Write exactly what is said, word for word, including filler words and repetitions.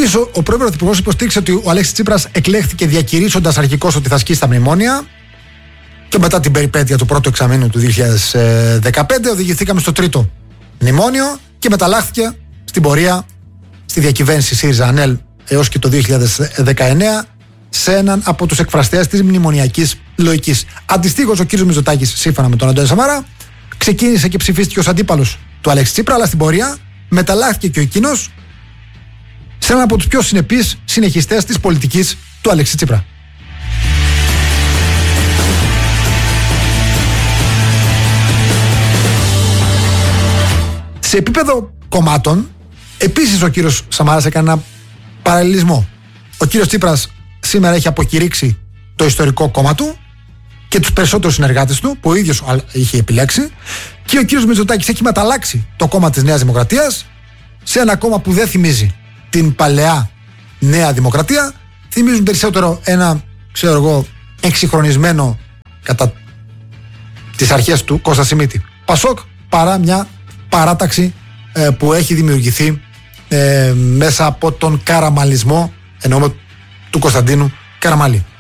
Επίσης, ο πρώην Πρωθυπουργός υποστήριξε ότι ο Αλέξης Τσίπρας εκλέχθηκε διακηρύσσοντας αρχικώς ότι θα ασκήσει τα μνημόνια. Και μετά την περιπέτεια του πρώτου εξαμήνου του δύο χιλιάδες δεκαπέντε οδηγηθήκαμε στο τρίτο μνημόνιο και μεταλλάχθηκε στην πορεία στη διακυβέρνηση ΣΥΡΙΖΑ-ΑΝΕΛ έως και το δύο χιλιάδες δεκαεννέα σε έναν από τους εκφραστές της μνημονιακής λογικής. Αντιστοίχως, ο κ. Μητσοτάκης, σύμφωνα με τον Αντώνη Σαμαρά, ξεκίνησε και ψηφίστηκε ως αντίπαλος του Αλέξη Τσίπρα, αλλά στην πορεία μεταλλάχθηκε και ο εκείνος σε έναν από τους πιο συνεπείς συνεχιστές της πολιτικής του Αλέξη Τσίπρα. Σε επίπεδο κομμάτων, επίσης ο κύριος Σαμαράς έκανε ένα παραλληλισμό. Ο κύριος Τσίπρας σήμερα έχει αποκηρύξει το ιστορικό κόμμα του και τους περισσότερους συνεργάτες του, που ο ίδιος είχε επιλέξει, και ο κύριος Μητσοτάκης έχει μεταλλάξει το κόμμα της Νέας Δημοκρατίας σε ένα κόμμα που δεν θυμίζει την παλαιά Νέα Δημοκρατία. Θυμίζουν περισσότερο ένα, ξέρω εγώ, εξυγχρονισμένο κατά τις αρχές του Κώστα Σιμίτη Πασόκ, παρά μια παράταξη ε, που έχει δημιουργηθεί ε, μέσα από τον καραμαλισμό, εννοούμε του Κωνσταντίνου Καραμαλή.